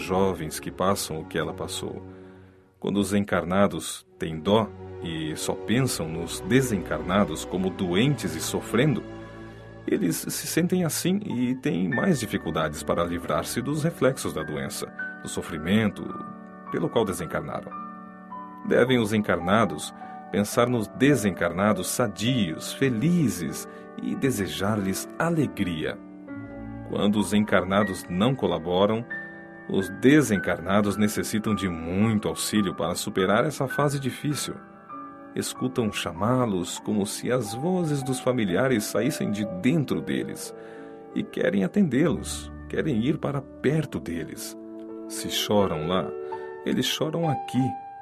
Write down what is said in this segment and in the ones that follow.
jovens que passam o que ela passou. Quando os encarnados têm dó e só pensam nos desencarnados como doentes e sofrendo, eles se sentem assim e têm mais dificuldades para livrar-se dos reflexos da doença, do sofrimento pelo qual desencarnaram. Devem os encarnados pensar nos desencarnados sadios, felizes e desejar-lhes alegria. Quando os encarnados não colaboram, os desencarnados necessitam de muito auxílio para superar essa fase difícil. Escutam chamá-los como se as vozes dos familiares saíssem de dentro deles e querem atendê-los, querem ir para perto deles. Se choram lá, eles choram aqui.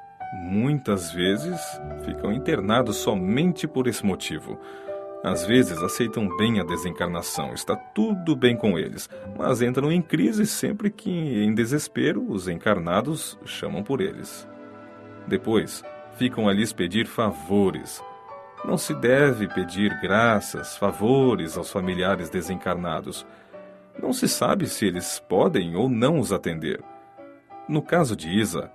Muitas vezes ficam internados somente por esse motivo. Às vezes aceitam bem a desencarnação, está tudo bem com eles, mas entram em crise sempre que, em desespero, os encarnados chamam por eles. Depois, ficam a lhes pedir favores. Não se deve pedir graças, favores aos familiares desencarnados. Não se sabe se eles podem ou não os atender. No caso de Isa,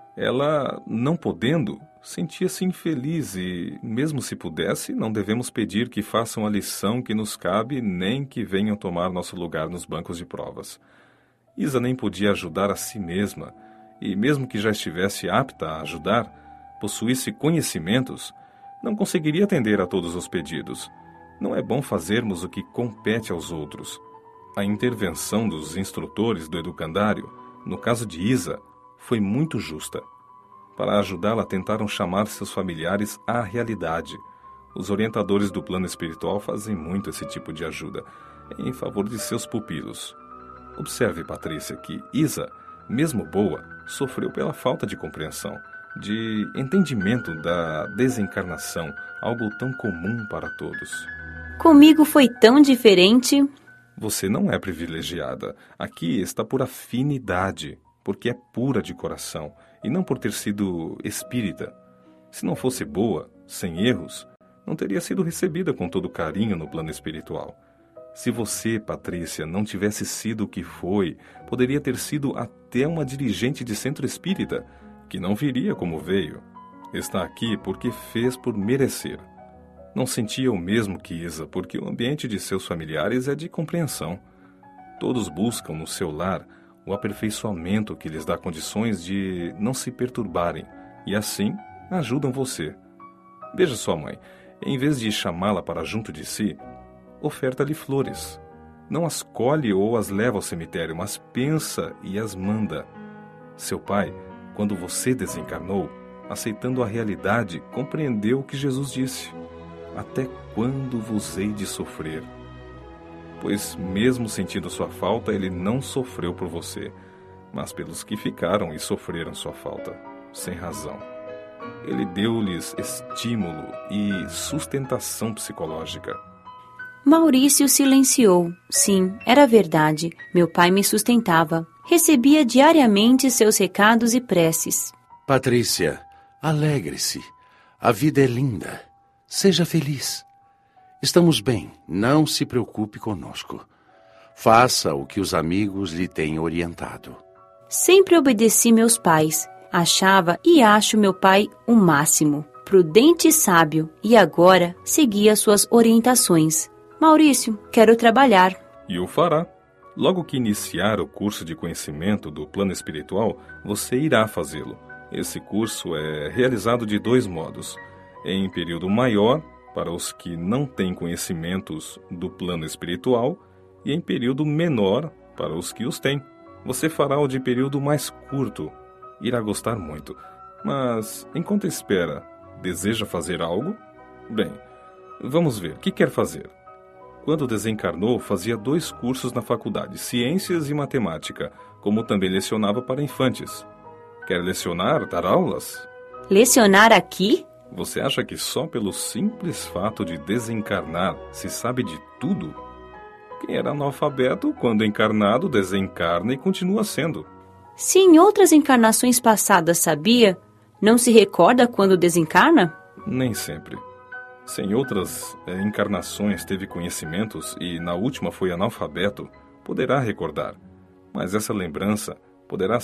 ela, não podendo, sentia-se infeliz e, mesmo se pudesse, não devemos pedir que façam a lição que nos cabe nem que venham tomar nosso lugar nos bancos de provas. Isa nem podia ajudar a si mesma e, mesmo que já estivesse apta a ajudar, possuísse conhecimentos, não conseguiria atender a todos os pedidos. Não é bom fazermos o que compete aos outros. A intervenção dos instrutores do educandário, no caso de Isa, foi muito justa. Para ajudá-la, tentaram chamar seus familiares à realidade. Os orientadores do plano espiritual fazem muito esse tipo de ajuda, em favor de seus pupilos. Observe, Patrícia, que Isa, mesmo boa, sofreu pela falta de compreensão, de entendimento da desencarnação, algo tão comum para todos. Comigo foi tão diferente. Você não é privilegiada. Aqui está por afinidade, porque é pura de coração, e não por ter sido espírita. Se não fosse boa, sem erros, não teria sido recebida com todo carinho no plano espiritual. Se você, Patrícia, não tivesse sido o que foi, poderia ter sido até uma dirigente de centro espírita, que não viria como veio. Está aqui porque fez por merecer. Não sentia o mesmo que Isa, porque o ambiente de seus familiares é de compreensão. Todos buscam no seu lar o aperfeiçoamento que lhes dá condições de não se perturbarem, e assim ajudam você. Veja sua mãe, em vez de chamá-la para junto de si, oferta-lhe flores. Não as colhe ou as leva ao cemitério, mas pensa e as manda. Seu pai, quando você desencarnou, aceitando a realidade, compreendeu o que Jesus disse: até quando vos hei de sofrer? Pois, mesmo sentindo sua falta, ele não sofreu por você, mas pelos que ficaram e sofreram sua falta, sem razão. Ele deu-lhes estímulo e sustentação psicológica. Maurício silenciou. Sim, era verdade. Meu pai me sustentava. Recebia diariamente seus recados e preces. Patrícia, alegre-se. A vida é linda. Seja feliz. Estamos bem, não se preocupe conosco. Faça o que os amigos lhe têm orientado. Sempre obedeci meus pais. Achava e acho meu pai o máximo, prudente e sábio, e agora seguia suas orientações. Maurício, quero trabalhar. E o fará. Logo que iniciar o curso de conhecimento do plano espiritual, você irá fazê-lo. Esse curso é realizado de 2 modos. Em período maior, para os que não têm conhecimentos do plano espiritual, e em período menor, para os que os têm. Você fará o de período mais curto. Irá gostar muito. Mas, enquanto espera, deseja fazer algo? Bem, vamos ver. O que quer fazer? Quando desencarnou, fazia 2 cursos na faculdade, Ciências e Matemática, como também lecionava para infantes. Quer lecionar, dar aulas? Lecionar aqui? Você acha que só pelo simples fato de desencarnar se sabe de tudo? Quem era analfabeto, quando encarnado, desencarna e continua sendo. Se em outras encarnações passadas sabia, não se recorda quando desencarna? Nem sempre. Se em outras encarnações teve conhecimentos e na última foi analfabeto, poderá recordar. Mas essa lembrança poderá